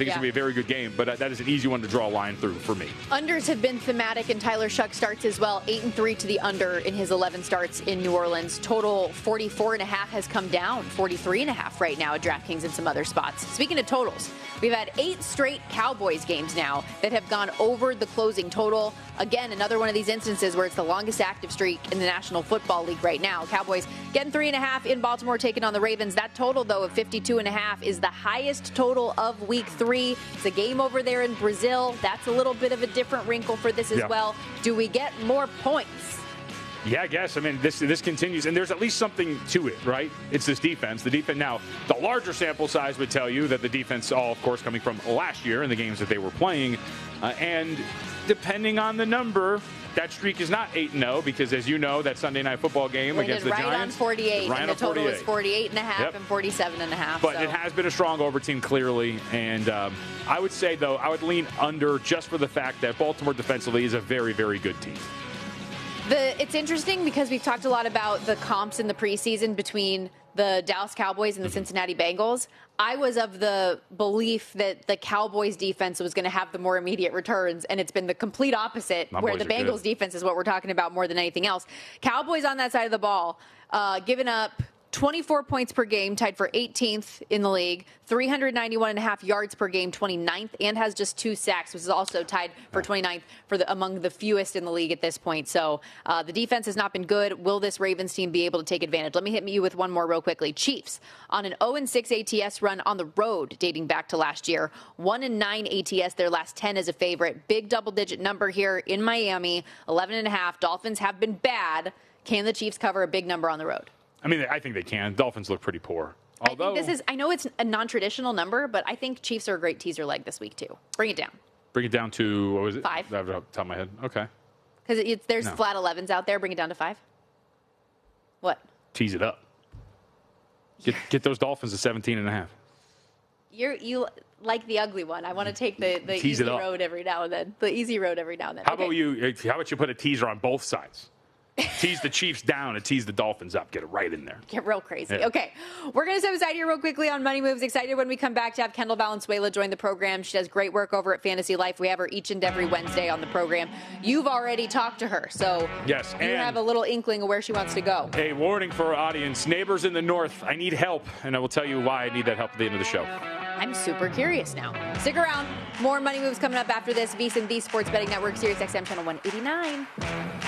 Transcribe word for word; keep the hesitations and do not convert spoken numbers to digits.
think yeah. it's going to be a very good game, but that is an easy one to draw a line through for me. Unders have been thematic, and Tyler Shuck starts as well. eight and three to the under in his eleven starts in New Orleans. Total forty-four and a half has come down, forty-three and a half right now at DraftKings and some other spots. Speaking of totals, we've had eight straight Cowboys games now that have gone over the closing total. Again, another one of these instances where it's the longest active streak in the National Football League right now. Cowboys getting three and a half in Baltimore, taking on the Ravens. That total, though, of fifty-two and a half is the highest total of week three. It's a game over there in Brazil. That's a little bit of a different wrinkle for this as yeah. well. Do we get more points? Yeah, I guess. I mean, this this continues, and there's at least something to it, right? It's this defense. The defense now, the larger sample size would tell you that the defense, all of course, coming from last year in the games that they were playing, uh, and depending on the number, that streak is not eight and oh because, as you know, that Sunday Night Football game Landed against the right Giants. On forty-eight, right and the on total forty-eight. is forty-eight and a half yep. and forty-seven and a half. But so. it has been a strong over team, clearly. And um, I would say, though, I would lean under just for the fact that Baltimore defensively is a very, very good team. The, it's interesting because we've talked a lot about the comps in the preseason between the Dallas Cowboys and the Cincinnati Bengals. I was of the belief that the Cowboys defense was going to have the more immediate returns, and it's been the complete opposite, My where the Bengals good. defense is what we're talking about more than anything else. Cowboys on that side of the ball, uh, giving up twenty-four points per game, tied for eighteenth in the league, three hundred ninety-one and a half yards per game, twenty-ninth, and has just two sacks, which is also tied for twenty-ninth for the, among the fewest in the league at this point. So uh, the defense has not been good. Will this Ravens team be able to take advantage? Let me hit you with one more real quickly. Chiefs on an oh and six A T S run on the road dating back to last year. one and nine A T S, their last ten as a favorite. Big double-digit number here in Miami, eleven and a half. Dolphins have been bad. Can the Chiefs cover a big number on the road? I mean, I think they can. Dolphins look pretty poor. Although, I think this is, I know it's a non-traditional number, but I think Chiefs are a great teaser leg this week, too. Bring it down. Bring it down to, what was it? Five. Off the top of my head. Okay. Because there's No. flat elevens out there. Bring it down to five. What? Tease it up. Get get those Dolphins to seventeen and a half. You're, you like the ugly one. I want to take the, the Tease easy it up. road every now and then. The easy road every now and then. How Okay. about you, how about you put a teaser on both sides? Tease the Chiefs down and tease the Dolphins up. Get it right in there. Get real crazy. Yeah. Okay. We're going to step aside here real quickly on Money Moves. Excited when we come back to have Kendall Valenzuela join the program. She does great work over at Fantasy Life. We have her each and every Wednesday on the program. You've already talked to her, so yes, you and have a little inkling of where she wants to go. A warning for our audience. Neighbors in the north, I need help, and I will tell you why I need that help at the end of the show. I'm super curious now. Stick around. More Money Moves coming up after this. VSiN, the Sports Betting Network, Sirius X M Channel one eighty-nine.